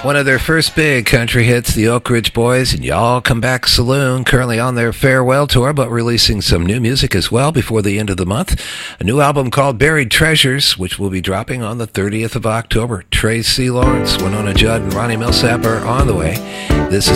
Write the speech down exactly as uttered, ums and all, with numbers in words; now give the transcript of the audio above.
One of their first big country hits, the Oak Ridge Boys and Y'all Come Back Saloon, currently on their farewell tour, but releasing some new music as well before the end of the month. A new album called Buried Treasures, which will be dropping on the thirtieth of October. Tracy Lawrence, Winona Judd, and Ronnie Millsap are on the way. This is